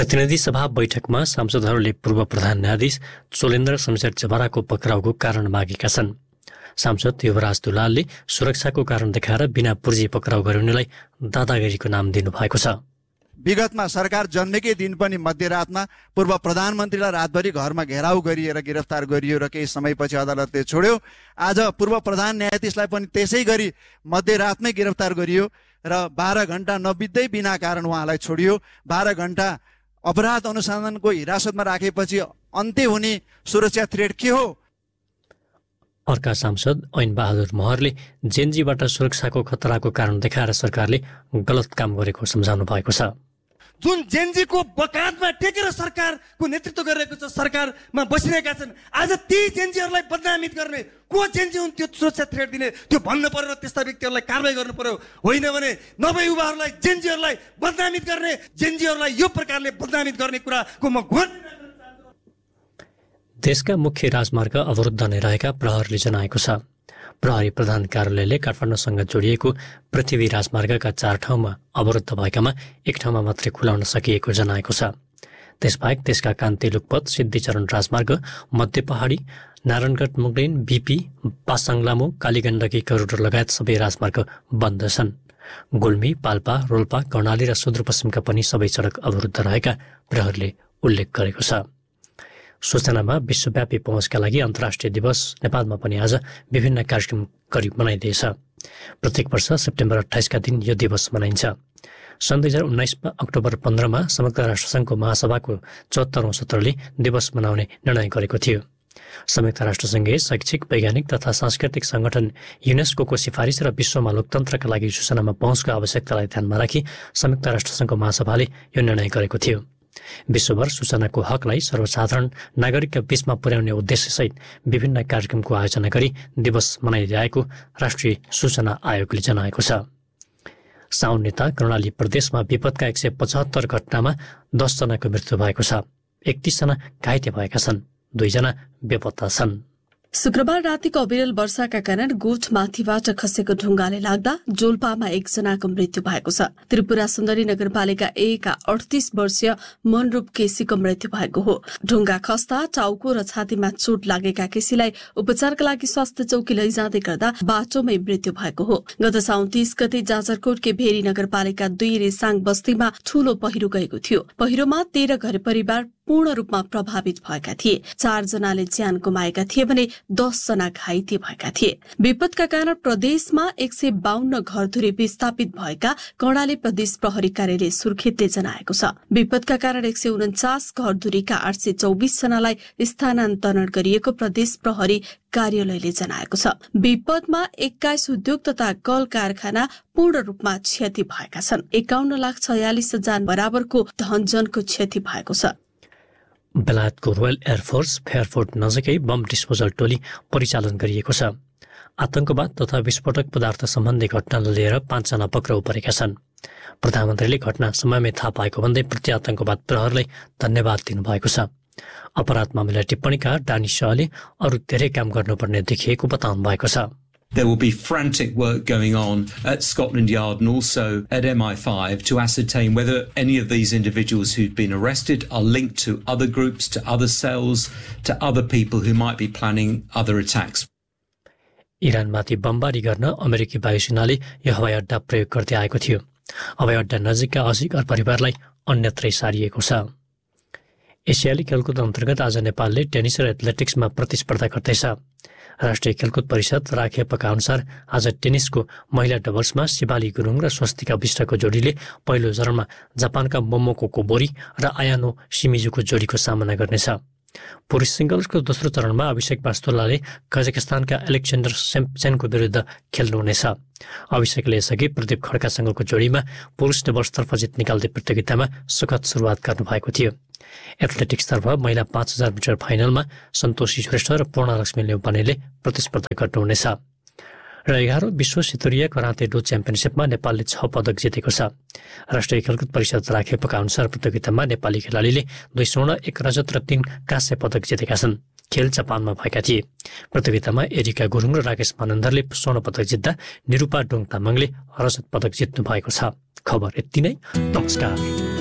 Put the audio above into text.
प्रतिनिधि सभा बैठकमा सांसदहरूले पूर्व प्रधान न्यायाधीश चोलेन्द्र शमशेर जबराको पक्राउको कारण मागेका छन्। सांसद युवराज दुलालले सुरक्षाको कारण देखाएर बिना पुर्जी पक्राउ गरिनेलाई दादागिरीको नाम दिनुभएको छ। विगतमा सरकार जन्मेकै दिन पनि मध्यरातमा पूर्व प्रधानमन्त्रीलाई रातभरि घरमा घेराउ गरिएर गिरफ्तार गरियो र केही समयपछि अदालतले छोड्यो। आज पूर्व प्रधान न्यायाधीशलाई पनि त्यसै गरी मध्यरातमै गिरफ्तार गरियो र 12 घण्टा नबित्दै बिना कारण उहाँलाई छोडियो। 12 घण्टा अपराध अनुसन्धानको हिरासतमा राखेपछि अन्त्य हुने सुरक्षा थ्रेट के हो? अर्का सांसद ऐन बहादुर महरले जेनजीबाट सुरक्षाको खतराको कारण देखाएर सरकारले गलत काम गरेको सम्झाउनु भएको छ। जुन जेनजीको बकातमा टेकेर सरकारको नेतृत्व गरिरहेको छ, सरकारमा बसिरहेका छन्, आज ती जेनजीहरूलाई बदनामित गर्ने को जेनजी हुन् त्यो सुरक्षा थ्रेट दिने त्यो भन्नु पर्यो र त्यस्ता व्यक्तिहरूलाई कारबाही गर्नु पर्यो। होइन भने नवयुवाहरूलाई जेनजीहरूलाई बदनामित गर्ने, जेनजीहरूलाई यो प्रकारले बदनामित गर्ने कुराको म घोर देशका मुख्य राजमार्ग अवरुद्ध नै रहेका प्रहरीले जनाएको छ। प्रहरी प्रधान कार्यालयले काठमाडौँसँग जोडिएको पृथ्वी राजमार्गका 4 ठाउँमा अवरुद्ध भएकामा एक ठाउँमा मात्रै खुलाउन सकिएको जनाएको छ। त्यसबाहेक त्यसका कान्ति लुकपत सिद्धिचरण राजमार्ग, मध्य पहाडी, नारायणगढ मुगलिन, बिपी, पासाङलामो, कालीगण्डकी, करोडर लगायत सबै राजमार्ग बन्द छन्। गुल्मी, पाल्पा, रोल्पा, कर्णाली र सुदूरपश्चिमका पनि सबै सडक अवरुद्ध रहेका प्रहरीले उल्लेख गरेको छ। सूचनामा विश्वव्यापी पहुँचका लागि अन्तर्राष्ट्रिय दिवस नेपालमा पनि आज विभिन्न कार्यक्रम मनाइँदैछ। प्रत्येक वर्ष सेप्टेम्बर 28 का दिन यो दिवस मनाइन्छ। सन् 2019 अक्टोबर 15 संयुक्त राष्ट्रसङ्घको महासभाको 74औं सत्रले दिवस मनाउने निर्णय गरेको थियो। संयुक्त राष्ट्रसङ्घले शैक्षिक, वैज्ञानिक तथा सांस्कृतिक संगठन युनेस्को सिफारिस र विश्वमा लोकतन्त्रका लागि सूचनामा पहुँचको आवश्यकतालाई ध्यानमा राखी संयुक्त राष्ट्रसङ्घको महासभाले यो निर्णय गरेको थियो। विश्वभर सूचनाको हकलाई सर्वसाधारण नागरिकका बीचमा पुर्याउने उद्देश्यसहित विभिन्न कार्यक्रमको आयोजना गरी दिवस मनाइरहेको राष्ट्रिय सूचना आयोगले जनाएको छ। साउन नेता कर्णाली प्रदेशमा विपदका 175 घटनामा 10 जनाको मृत्यु भएको छ। 31 जना घाइते भएका छन्, 2 जना बेपत्ता छन्। शुक्रबार रातिको अविरल वर्षाका कारण गोठ माथिबाट खसेको ढुङ्गाले लाग्दा जोल्पामा 1 जनाको मृत्यु भएको छ। त्रिपुरा सुन्दरी नगरपालिका 1 का 38 वर्षीय मनरूप केसीको मृत्यु भएको हो। ढुङ्गा खस्दा टाउको र छातीमा चोट लागेका केसीलाई उपचारका लागि स्वास्थ्य चौकी लैजाँदै गर्दा बाटोमै मृत्यु भएको हो। गत 29 गते जाजरकोटकै भेरी नगरपालिका 2 रेसाङ बस्तीमा ठूलो पहिरो गएको थियो। पहिरोमा 13 घर परिवार पूर्ण रूपमा प्रभावित भएका थिए। 4 जनाले ज्यान गुमाएका थिए भने 10 जना घाइते भएका थिए। विपदका कारण प्रदेशमा 152 घरधुरी विस्थापित भएका कर्णाली प्रदेश प्रहरी कार्यालय सुर्खेतले जनाएको छ। विपदका कारण 149 घरधुरीका 824 जनालाई स्थानान्तरण गरिएको प्रदेश प्रहरी कार्यालयले जनाएको छ। विपदमा 21 उद्योग तथा कल कारखाना पूर्ण रूपमा क्षति भएका छन्। 51,46,000 बराबरको धनजनको क्षति भएको छ। बेलायतको रोयल एयरफोर्स फेयरफोर्ट नजिकै बम डिस्पोजल टोली परिचालन गरिएको छ। आतंकवाद तथा विस्फोटक पदार्थ सम्बन्धी घटनालाई लिएर 5 जना पक्राउ परेका छन्। प्रधानमन्त्रीले घटना समयमै थाहा पाएको भन्दै प्रति आतंकवाद प्रहरीलाई धन्यवाद दिनुभएको छ। अपराध मामिला टिप्पणीकार डानी शाहले अरू धेरै काम गर्नुपर्ने देखिएको बताउनु भएको छ। There will be frantic work going on at Scotland Yard and also at MI5 to ascertain whether any of these individuals who've been arrested are linked to other groups, to other cells, to other people who might be planning other attacks. इरानमाथि बमबारी गर्न अमेरिकी वायुसेनाले यो हवाई अड्डा प्रयोग गर्दै आएको थियो। हवाई अड्डा नजिकका 80 घर परिवारलाई अन्यत्रै सारिएको छ। एसियाली खेलकुद अन्तर्गत आज नेपालले टेनिस र एथलेटिक्समा प्रतिस्पर्धा गर्दैछ। राष्ट्रिय खेलकुद परिषद राखेपका अनुसार आज टेनिसको महिला डबल्समा शिवाली गुरुङ र स्वस्तिका विष्टको जोडीले पहिलो चरणमा जापानका मोमोको कोबोरी र आयानो सिमिजुको जोडीको सामना गर्नेछ। पुरुष सिंगल्सको दोस्रो चरणमा अभिषेक बास्तोलाले कजाकिस्तानका एलेक्जेन्डर सेम्पचेनको विरुद्ध खेल्नुहुनेछ। अभिषेकले यसअघि प्रदीप खड्कासँगको जोडीमा पुरुष डबल्सतर्फ जित निकाल्दै प्रतियोगितामा सुखद सुरुवात गर्नुभएको थियो। एथलेटिक्सतर्फ महिला 5000 मिटर फाइनलमा सन्तोषी श्रेष्ठ र पूर्णलक्ष्मी न्यौपानेले प्रतिस्पर्धा गर्नुहुनेछ। र 11औं विश्व स्तरीय कराते डो च्याम्पियनसिपमा नेपालले 6 पदक जितेको छ। राष्ट्रिय खेलकुद परिषद राखेपका अनुसार प्रतियोगितामा नेपाली खेलाडीले 2 स्वर्ण, 1 रजत र 3 काँस्य पदक जितेका छन्। खेल जापानमा भएका थिए। प्रतियोगितामा एरिका गुरुङ र राकेश मानन्दरले स्वर्ण पदक जित्दा निरूपा डोङ तामाङले रजत पदक जित्नु भएको छ। खबर यति नै। नमस्कार।